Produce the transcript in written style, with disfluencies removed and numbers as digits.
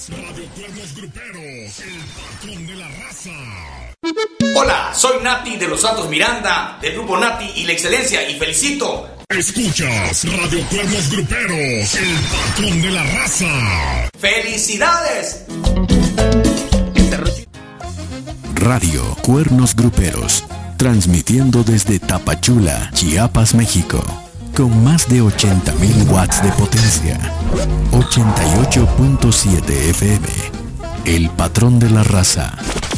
Radio Cuernos Gruperos, el patrón de la raza. Hola, soy Nati de los Santos Miranda, del grupo Nati y la Excelencia, y felicito. Escuchas Radio Cuernos Gruperos, el patrón de la raza. ¡Felicidades! Radio Cuernos Gruperos, transmitiendo desde Tapachula, Chiapas, México, con más de 80,000 watts de potencia. 88.7 FM, el patrón de la raza.